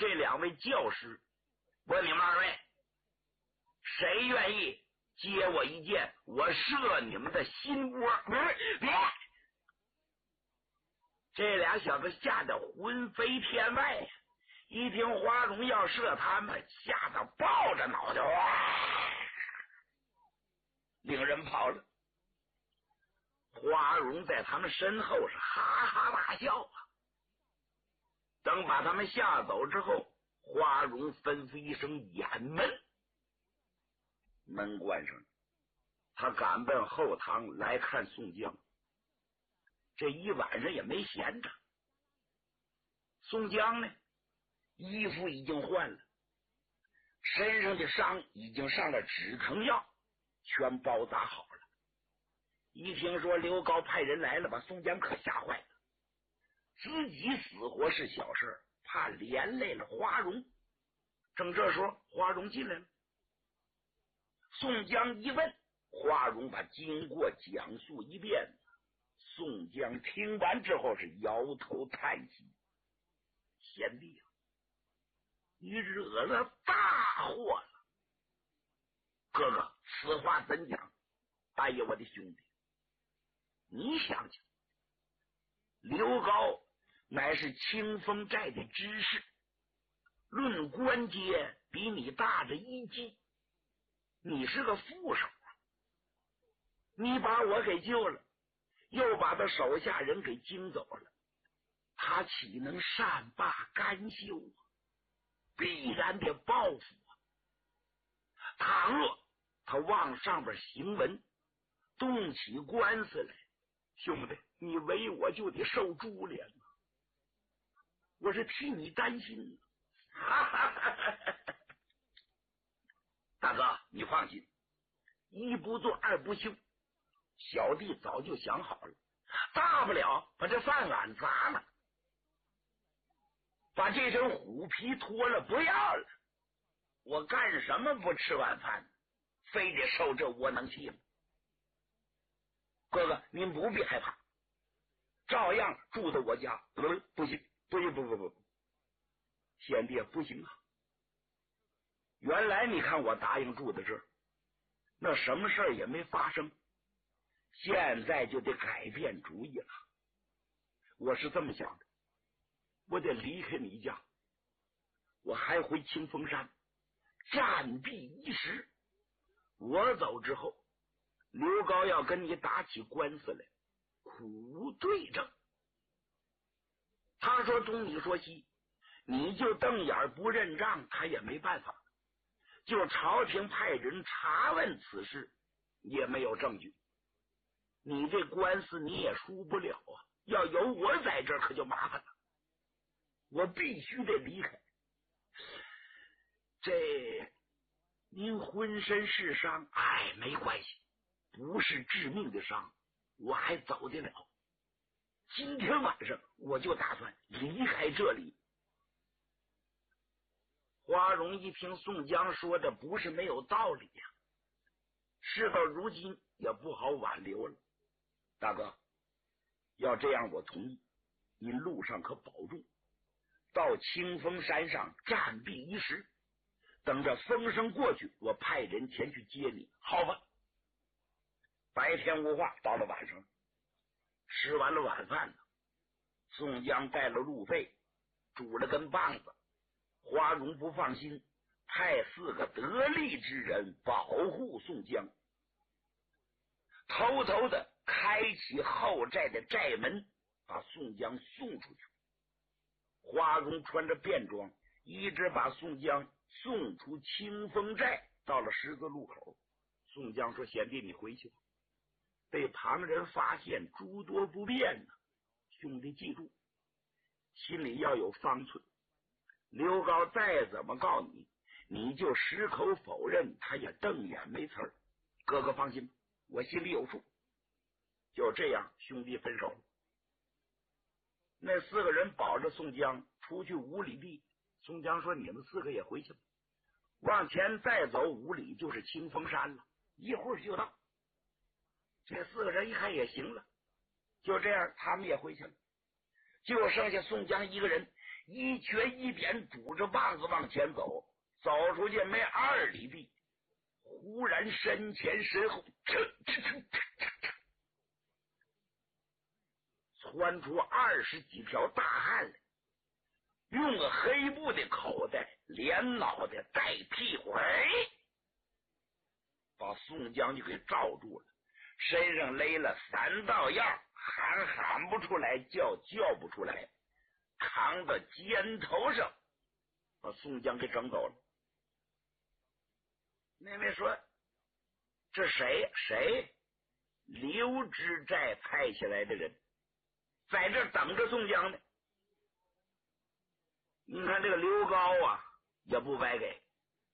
这两位教师，问你们二位，谁愿意接我一箭，我射你们的心窝？别！这俩小子吓得魂飞天外呀！一听花荣要射他们，吓得抱着脑袋，哇！领人跑了。花荣在他们身后是哈哈大笑啊。等把他们吓走之后，花荣吩咐一声掩门，门关上了。他赶奔后堂来看宋江。这一晚上也没闲着。宋江呢，衣服已经换了，身上的伤已经上了止疼药，全包扎好了。一听说刘高派人来了，把宋江可吓坏了。自己死活是小事，怕连累了花荣。正这时候，花荣进来了。宋江一问，花荣把经过讲述一遍。宋江听完之后是摇头叹息：“贤弟啊，你惹了大祸了。哥哥，此话怎讲？哎呀，我的兄弟，你想想，刘高乃是清风寨的知识，论官阶比你大着一级，你是个副手啊，你把我给救了，又把他手下人给惊走了，他岂能善罢甘休啊？必然得报复啊！倘若他往上边行文，动起官司来，兄弟，你为我就得受株连啊！我是替你担心大哥，你放心，一不做二不休，小弟早就想好了，大不了把这饭碗砸了，把这身虎皮脱了不要了，我干什么不吃晚饭，非得受这窝囊气吗？哥哥，您不必害怕，照样住在我家。不行，不，贤弟不行啊！原来你看我答应住在这儿，那什么事儿也没发生，现在就得改变主意了。我是这么想的，我得离开你家，我还回清风山暂避一时。我走之后，刘高要跟你打起官司来，苦对证。他说东你说西，你就瞪眼不认账，他也没办法。就朝廷派人查问此事，也没有证据。你这官司你也输不了啊！要有我在这儿可就麻烦了，我必须得离开。这您浑身是伤，哎，没关系，不是致命的伤，我还走得了。今天晚上我就打算离开这里。花荣一听宋江说的不是没有道理呀，事到如今也不好挽留了。大哥，要这样我同意，您路上可保重，到清风山上暂避一时，等着风声过去，我派人前去接你，好吧？白天无话，到了晚上，吃完了晚饭呢，宋江带了路费，煮了根棒子。花荣不放心，派4个得力之人保护宋江，偷偷的开启后寨的寨门，把宋江送出去。花荣穿着便装，一直把宋江送出清风寨，到了十字路口。宋江说：“贤弟，你回去吧，被旁人发现诸多不便呢。兄弟记住，心里要有方寸。刘高再怎么告你，你就矢口否认，他也瞪眼没词儿。哥哥放心，我心里有数。”就这样，兄弟分手了。那4个人保着宋江出去5里地。宋江说：“你们4个也回去吧，往前再走5里就是清风山了，一会儿就到。”这4个人一看也行了，就这样他们也回去了，就剩下宋江一个人， 一瘸一扁，拄着棒子往前走，走出去没2里地，忽然身前身后窜出20几条大汉来，用个黑布的口袋连脑袋带屁股，把宋江就给罩住了，身上勒了3道样，喊不出来，叫不出来，扛到肩头上，把宋江给整走了。妹妹说：“这谁？刘知寨派下来的人，在这等着宋江呢。你看这个刘高啊，也不白给。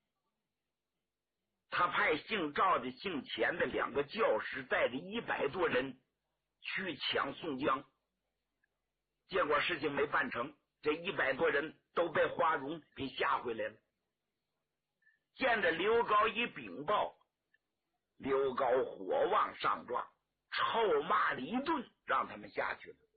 他派姓赵的、姓钱的2个教师带着100多人去抢宋江，结果事情没办成，这100多人都被花荣给吓回来了。见着刘高一禀报，刘高火往上撞，臭骂了一顿，让他们下去了。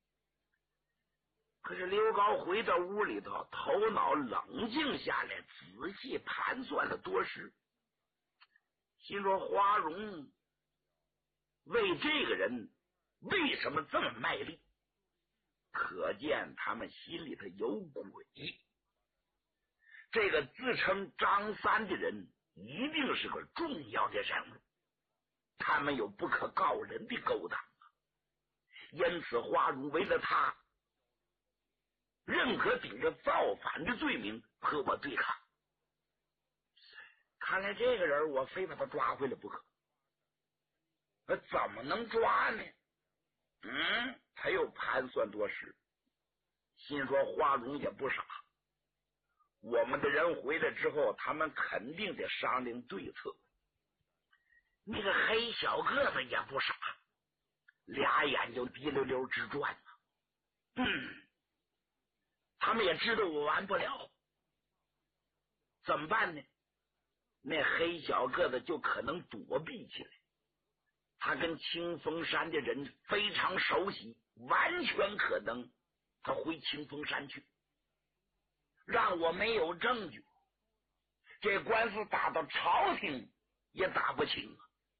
可是刘高回到屋里头，头脑冷静下来，仔细盘算了多时，心说花荣为这个人为什么这么卖力？可见他们心里头有鬼。这个自称张三的人一定是个重要的人物，他们有不可告人的勾当啊！因此花荣为了他，认可顶着造反的罪名和我对抗。看来这个人我非把他抓回来不可。怎么能抓呢？他又盘算多时，心说花荣也不傻，我们的人回来之后，他们肯定得商量对策。那个黑小个子也不傻，俩眼睛滴溜溜直转他们也知道我完不了，怎么办呢？那黑小个子就可能躲避起来，他跟清风山的人非常熟悉，完全可能他回清风山去，让我没有证据，这官司打到朝廷也打不清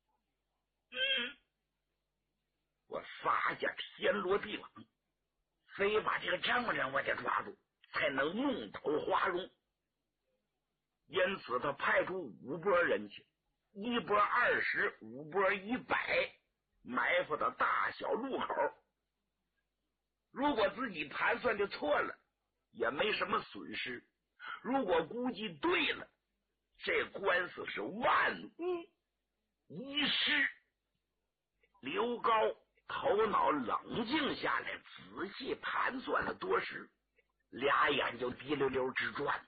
我撒下天罗地网，非把这个证人我得抓住，才能弄倒花荣。因此他派出5拨人去，1拨20，5拨100，埋伏到大小路口。如果自己盘算的错了，也没什么损失；如果估计对了，这官司是万无一失。刘高头脑冷静下来，仔细盘算了多时，俩眼就滴溜溜直转。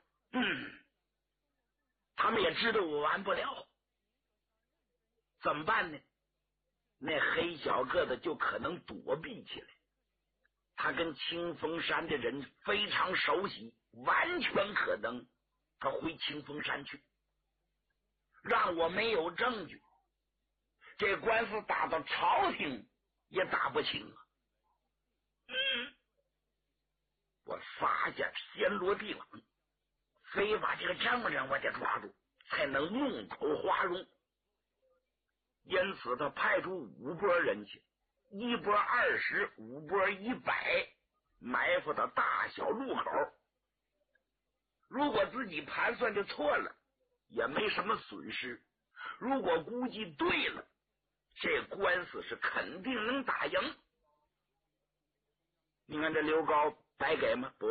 他们也知道我完不了，怎么办呢？那黑小个子就可能躲避起来，他跟清风山的人非常熟悉，完全可能他回清风山去，让我没有证据，这官司打到朝廷也打不清我撒下天罗地网，非把这个证人我得抓住，才能弄倒花荣。因此他派出5拨人去，1拨20，5拨100，埋伏到大小路口。如果自己盘算的错了，也没什么损失；如果估计对了，这官司是肯定能打赢。你看这刘高白给吗？不，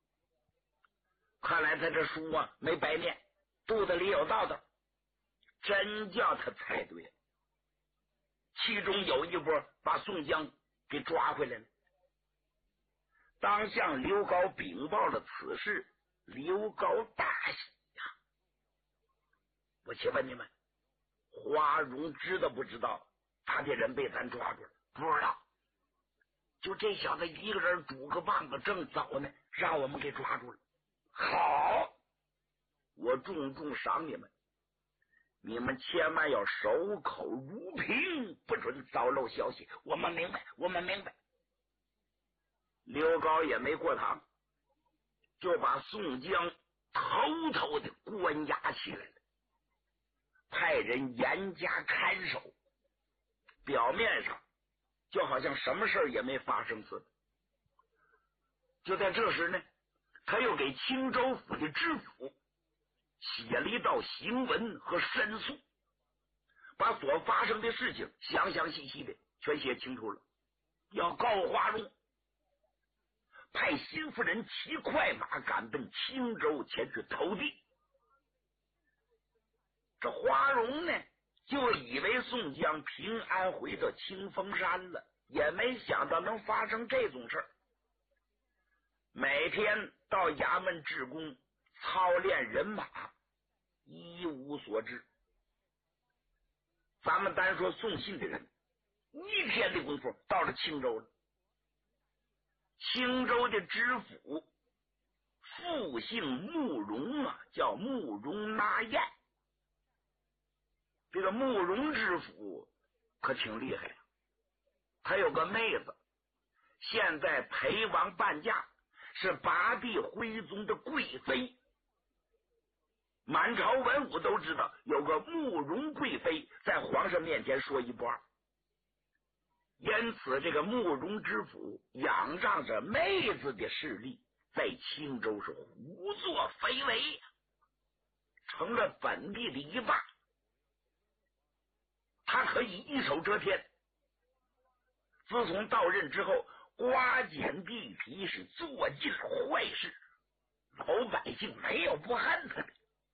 看来他这书啊没白念，肚子里有道道，真叫他猜对了。其中有1波把宋江给抓回来了。当向刘高禀报了此事，刘高大喜呀！我且问你们，花荣知道不知道他的人被咱抓住了？不知道。就这小子一个人拄个棒子正走呢，让我们给抓住了。好，我重重赏你们，你们千万要守口如瓶，不准早漏消息。我们明白，我们明白。刘高也没过堂， 就把宋江偷偷的关押起来了，派人严加看守，表面上就好像什么事也没发生似的。就在这时呢，他又给青州府的知府写了一道行文和申诉，把所发生的事情详详细细的全写清楚了，要告华容，派新夫人骑快马赶奔青州前去投递。这华容呢，就以为宋江平安回到清风山了，也没想到能发生这种事儿。每天到衙门治工操练人马，一无所知。咱们单说送信的人，一天的功夫到了青州了。青州的知府复姓慕容啊，叫慕容拿彦。这个慕容知府可挺厉害啊，他有个妹子，现在陪王伴驾，是八帝徽宗的贵妃。满朝文武都知道有个慕容贵妃在皇上面前说一不二，因此这个慕容知府仰仗着妹子的势力，在青州是胡作非为，成了本地的一霸。他可以一手遮天。自从到任之后，刮减地皮，是做尽坏事，老百姓没有不恨他的。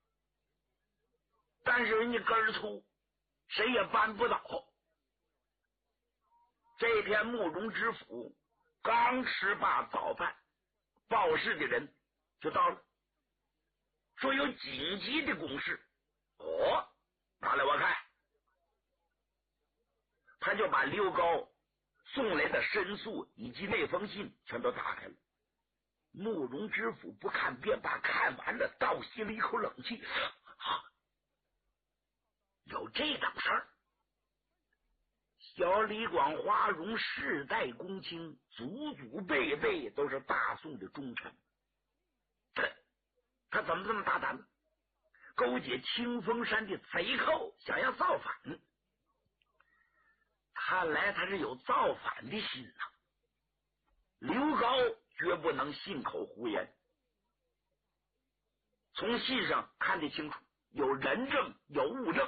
但是人家根儿粗，谁也扳不倒。这天慕容知府刚吃罢早饭，报事的人就到了，说有紧急的公事。哦，拿来我看。他就把刘高送来的申诉以及那封信全都打开了。慕容知府不看便罢，看完了倒吸了一口冷气。有这等事儿？小李广华容世代公卿，祖祖辈辈都是大宋的忠臣，他怎么这么大胆呢？勾结清风山的贼寇，想要造反。看来他是有造反的心呐。刘高绝不能信口胡言，从信上看得清楚，有人证有物证。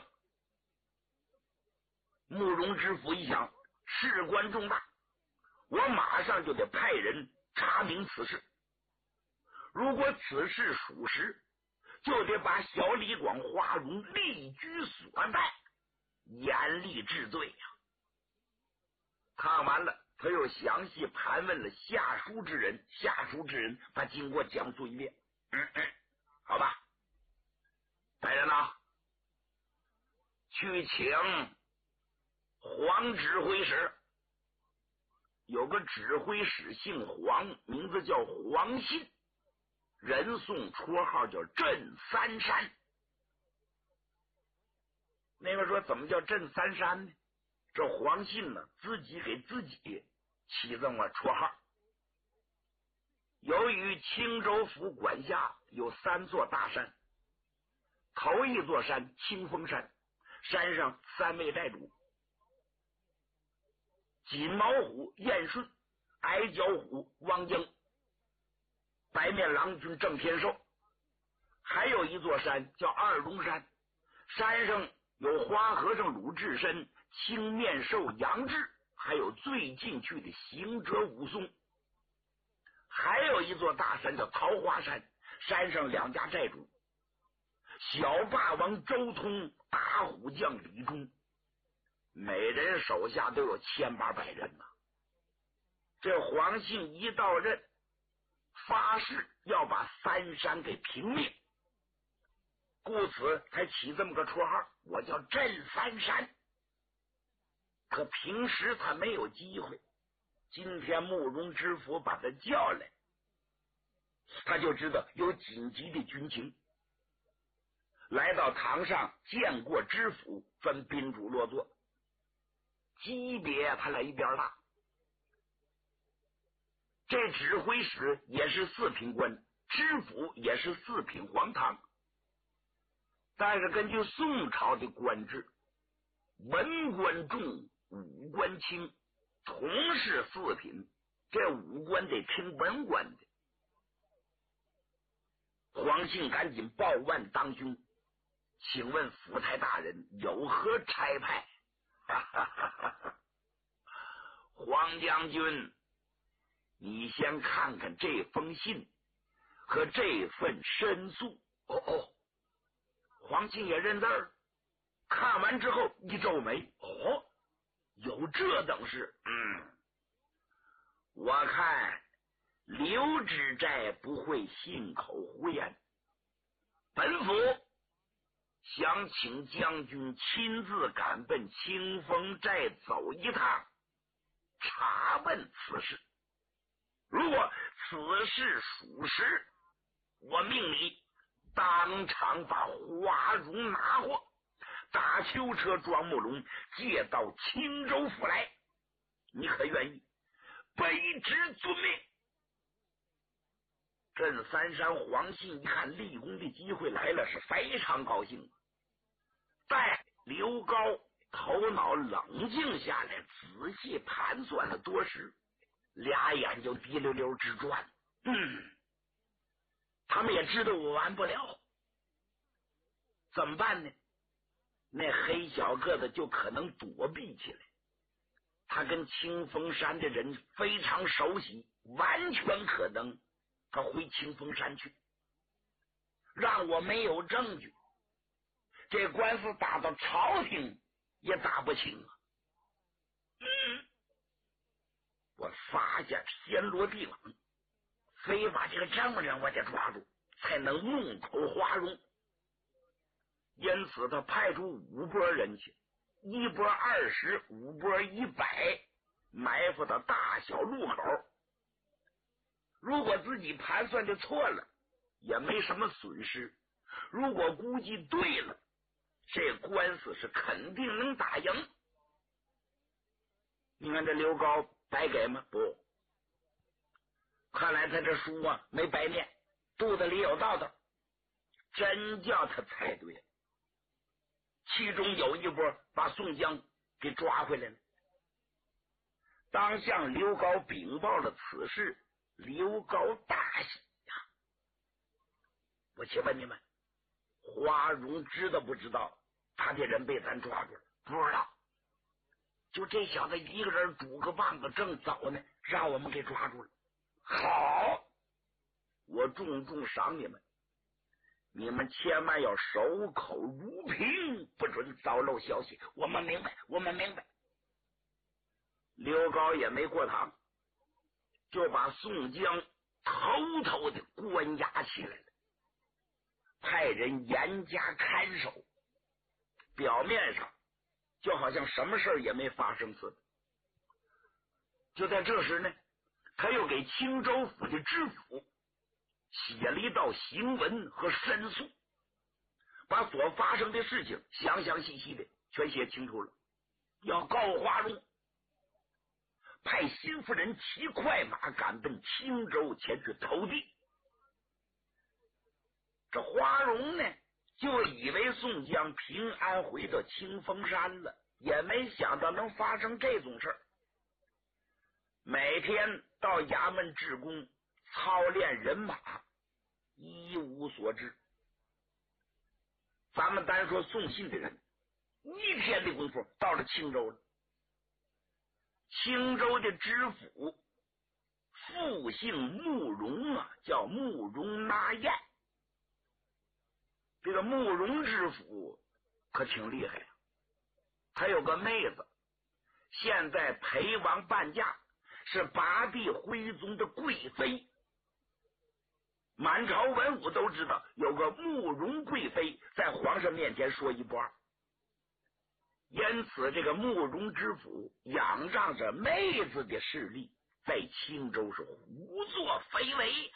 慕容知府一想，事关重大，我马上就得派人查明此事。如果此事属实，就得把小李广花荣立居所在，严厉治罪呀。看完了，他又详细盘问了下书之人，下书之人把经过讲述一遍。好吧，来人呐，去请黄指挥使。有个指挥使姓黄，名字叫黄信，人送绰号叫镇三山。那个说怎么叫镇三山呢？这黄信呢，自己给自己起这么绰号。由于青州府管辖有3座大山，头一座山清风山，山上3位寨主，锦毛虎燕顺、矮脚虎汪江、白面郎君郑天寿。还有一座山叫二龙山，山上有花和尚鲁智深、青面兽杨志，还有最近去的行者武松。还有一座大山叫桃花山，山上2家寨主，小霸王周通、大虎将李忠，每人手下都有1800人呐。这黄信一到任，发誓要把3山给平灭，故此才起这么个绰号，我叫镇三山。可平时他没有机会，今天慕容知府把他叫来，他就知道有紧急的军情，来到堂上见过知府，分宾主落座，级别他俩一边大。这指挥使也是4品官， 知府也是四品黄堂。但是根据宋朝的官制，文官重，武官轻，同是四品，这武官得听文官的。黄信赶紧报万当兄，请问府台大人有何差派？黄将军，你先看看这封信和这份申诉。黄信也认字儿，看完之后一皱眉，有这等事？我看刘知寨不会信口胡言，本府想请将军亲自赶奔清风寨走一趟，查问此事。如果此事属实，我命你当场把花荣拿获，打囚车装木龙，借到青州府来。你可愿意？卑职遵命。镇三山黄信一看立功的机会来了，是非常高兴。待刘高头脑冷静下来，仔细盘算了多时，俩眼就滴溜溜直转。他们也知道我完不了，怎么办呢？那黑小个子就可能躲避起来，他跟清风山的人非常熟悉，完全可能他回清风山去，让我没有证据，这官司打到朝廷也打不清啊。我发下天罗地网，非把这个证人我得抓住，才能弄口花荣。因此他派出5拨人去，1拨20， 5拨100，埋伏到大小路口。如果自己盘算的错了，也没什么损失；如果估计对了，这官司是肯定能打赢。你看这刘高白给吗？不，看来他这书啊没白念，肚子里有道道，真叫他猜对了。其中有一波把宋江给抓回来了。当向刘高禀报了此事，刘高大喜呀！我且问你们，花荣知道不知道他的人被咱抓住了？不知道。就这小子一个人拄个棒子正走呢，让我们给抓住了。好，我重重赏你们，你们千万要守口如瓶，不准早漏消息。我们明白，我们明白。刘高也没过堂，就把宋江偷偷的关押起来了，派人严加看守，表面上就好像什么事也没发生似的。就在这时呢，他又给青州府的知府写了一道行文和申诉，把所发生的事情详详细细的全写清楚了，要告花荣，派新夫人骑快马赶奔青州前去投递。这花荣呢，就以为宋江平安回到清风山了，也没想到能发生这种事儿。每天到衙门治工操练人马，一无所知。咱们单说送信的人，一天的功夫到了青州了。青州的知府复姓慕容啊，叫慕容纳彦。这个慕容知府可挺厉害啊，他有个妹子，现在陪王伴驾，是拔地徽宗的贵妃。满朝文武都知道有个慕容贵妃在皇上面前说一不二，因此这个慕容知府仰仗着妹子的势力，在青州是胡作非为。